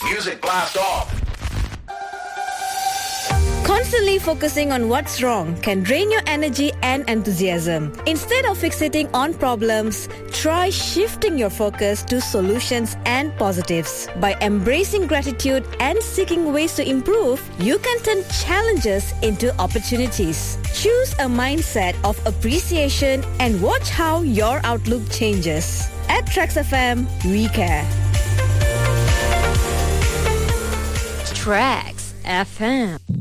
Music blast off. Constantly focusing on what's wrong can drain your energy and enthusiasm. Instead of fixating on problems, try shifting your focus to solutions and positives. By embracing gratitude and seeking ways to improve, you can turn challenges into opportunities. Choose a mindset of appreciation and watch how your outlook changes. At Trax FM, we care. Trax FM.